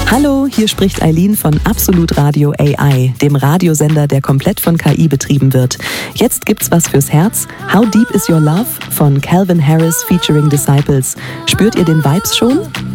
Hallo, hier spricht Eileen von Absolut Radio AI, dem Radiosender, der komplett von KI betrieben wird. Jetzt gibt's was fürs Herz. How Deep Is Your Love von Calvin Harris featuring Disciples. Spürt ihr den Vibes schon?